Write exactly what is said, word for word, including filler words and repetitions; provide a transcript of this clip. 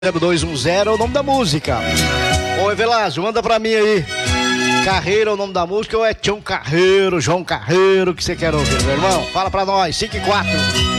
zero dois um zero é o nome da música. Oi, Velásio, manda pra mim aí. Carreiro é o nome da música ou é Tião Carreiro, João Carreiro, que você quer ouvir, meu irmão? Fala pra nós, cinco e quatro.